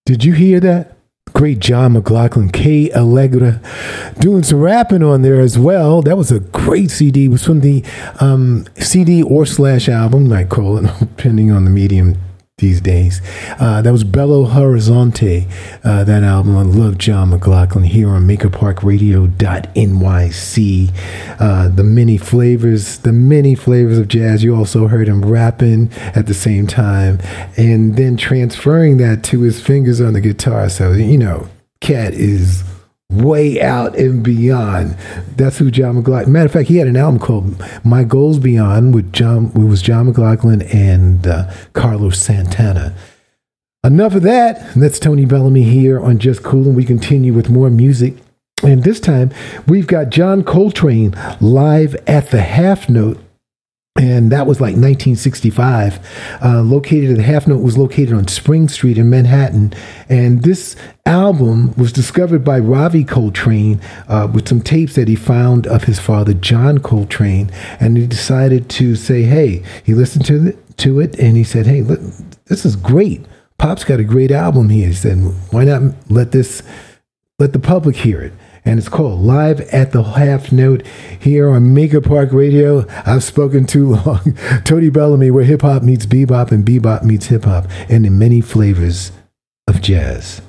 Did you hear that? Great John McLaughlin, K. Allegra, doing some rapping on there as well. That was a great CD. It was from the CD or slash album, I call it, depending on the medium these days. That was Belo Horizonte, that album. I love John McLaughlin here on MakerParkRadio.nyc. The many flavors of jazz. You also heard him rapping at the same time and then transferring that to his fingers on the guitar. So, Cat is way out and beyond. That's who John McLaughlin. Matter of fact, he had an album called My Goals Beyond with John McLaughlin and Carlos Santana. Enough of that. That's Tony Bellamy here on Just Cool, and we continue with more music. And this time we've got John Coltrane live at the Half Note. And that was like 1965. The Half Note was located on Spring Street in Manhattan. And this album was discovered by Ravi Coltrane with some tapes that he found of his father, John Coltrane. And he decided to say, hey, he listened to it and he said, hey, look, this is great. Pop's got a great album here. He said, why not let the public hear it? And it's called Live at the Half Note here on Maker Park Radio. I've spoken too long. Tony Bellamy, where hip-hop meets bebop and bebop meets hip-hop, and the many flavors of jazz.